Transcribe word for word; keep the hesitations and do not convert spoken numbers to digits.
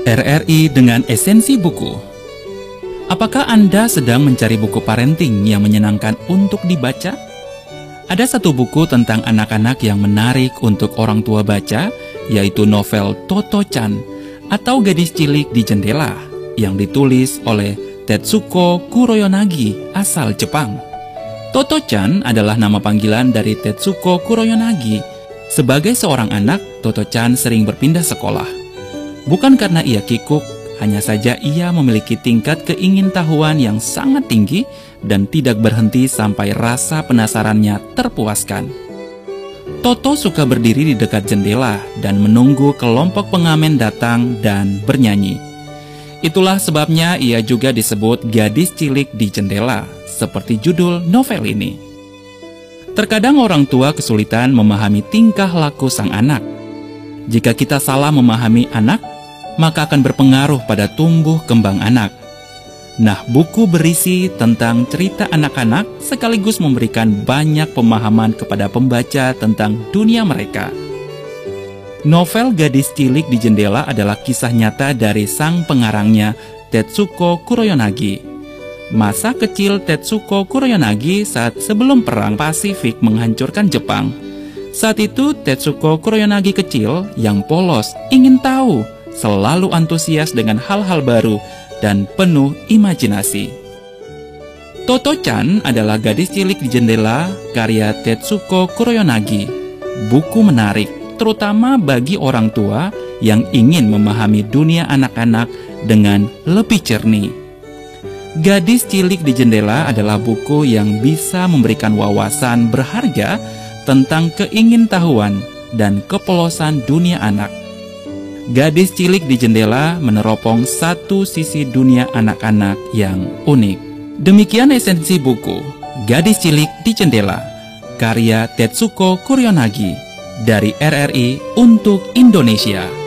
R R I dengan esensi buku. Apakah Anda sedang mencari buku parenting yang menyenangkan untuk dibaca? Ada satu buku tentang anak-anak yang menarik untuk orang tua baca, yaitu novel Toto-chan atau Gadis Cilik di Jendela yang ditulis oleh Tetsuko Kuroyanagi asal Jepang. Toto-chan adalah nama panggilan dari Tetsuko Kuroyanagi. Sebagai seorang anak, Toto-chan sering berpindah sekolah. Bukan karena ia kikuk, hanya saja ia memiliki tingkat keingintahuan yang sangat tinggi dan tidak berhenti sampai rasa penasarannya terpuaskan. Toto suka berdiri di dekat jendela dan menunggu kelompok pengamen datang dan bernyanyi. Itulah sebabnya ia juga disebut Gadis Cilik di Jendela, seperti judul novel ini. Terkadang orang tua kesulitan memahami tingkah laku sang anak. Jika kita salah memahami anak, maka akan berpengaruh pada tumbuh kembang anak. Nah, buku berisi tentang cerita anak-anak sekaligus memberikan banyak pemahaman kepada pembaca tentang dunia mereka. Novel Gadis Cilik di Jendela adalah kisah nyata dari sang pengarangnya, Tetsuko Kuroyanagi. Masa kecil Tetsuko Kuroyanagi saat sebelum Perang Pasifik menghancurkan Jepang. Saat itu Tetsuko Kuroyanagi kecil yang polos, ingin tahu, selalu antusias dengan hal-hal baru dan penuh imajinasi. Toto-chan adalah Gadis Cilik di Jendela karya Tetsuko Kuroyanagi. Buku menarik, terutama bagi orang tua yang ingin memahami dunia anak-anak dengan lebih jernih. Gadis Cilik di Jendela adalah buku yang bisa memberikan wawasan berharga tentang keingintahuan dan kepolosan dunia anak. Gadis Cilik di Jendela meneropong satu sisi dunia anak-anak yang unik. Demikian esensi buku Gadis Cilik di Jendela, karya Tetsuko Kuroyanagi dari R R I untuk Indonesia.